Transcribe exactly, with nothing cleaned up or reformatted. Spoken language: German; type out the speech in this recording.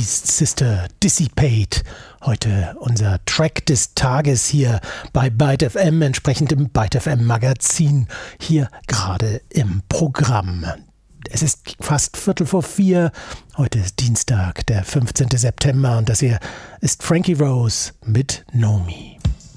Deceased Sister Dissipate. Heute unser Track des Tages hier bei Byte F M, entsprechend im Byte F M Magazin, hier gerade im Programm. Es ist fast Viertel vor vier. Heute ist Dienstag, der fünfzehnten September und das hier ist Frankie Rose mit Know Me.